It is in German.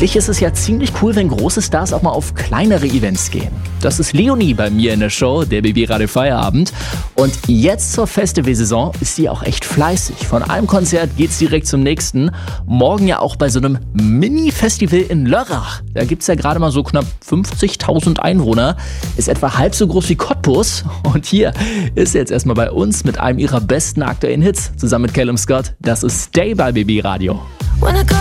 Eigentlich ist es ja ziemlich cool, wenn große Stars auch mal auf kleinere Events gehen. Das ist Leonie bei mir in der Show, der BB Radio Feierabend. Und jetzt zur Festivalsaison ist sie auch echt fleißig. Von einem Konzert geht's direkt zum nächsten. Morgen ja auch bei so einem Mini-Festival in Lörrach. Da gibt's ja gerade mal so knapp 50.000 Einwohner. Ist etwa halb so groß wie Cottbus. Und hier ist sie jetzt erstmal bei uns mit einem ihrer besten aktuellen Hits. Zusammen mit Callum Scott. Das ist Stay bei BB Radio.